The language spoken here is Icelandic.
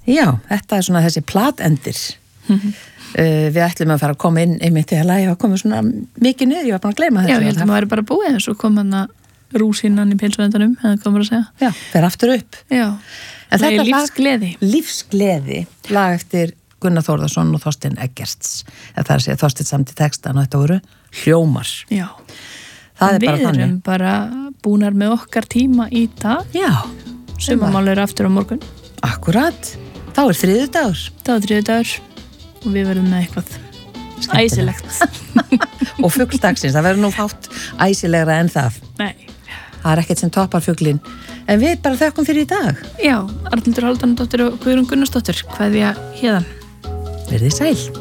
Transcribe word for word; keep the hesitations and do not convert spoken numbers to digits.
Já, þetta er svona þessi platendir. Mm-hmm. Uh, við ætlum að fara að koma inn einmitt þegar lagið var komið svona mikið niður, ég var bara að gleyma þetta. Já, ég held að maður er bara búið en svo kom hann að rúsinnan í pilsuendanum, eða komur að segja. Já, fer aftur upp. Já, en það er lífsgleði. Lag, lífsgleði, lag eftir Gunnar Þórðarsson og Þorsteinn Eggerts. Það er að segja Þorsteinn samt í textan og þetta voru hljómar. Já. Það er bara þannig. Við erum bara búnar með okkar tíma í dag. Já. Sumarmál er aftur á morgun. Akkurat. Þá er þriðjudagur. Þá er þriðjudagur og við verðum með eitthvað æsilegt. Og fugldagsins, það verður nú fátt æsilegra en það. Nei. Það er ekkert sem toppar fuglin. En við bara þökkum fyrir í dag. Já, Arnaldur Hálfdánardóttir og Guðrún Gunnarsdóttir, kveðja héðan. Verðið sæl.